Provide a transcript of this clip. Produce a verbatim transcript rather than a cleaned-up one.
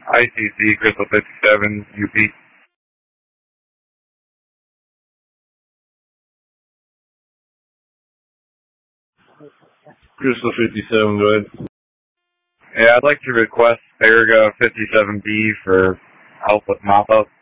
I C C, Crystal fifty-seven, U P. Crystal fifty-seven, go ahead. Yeah, I'd like to request Theraga fifty-seven B for help with mop-up.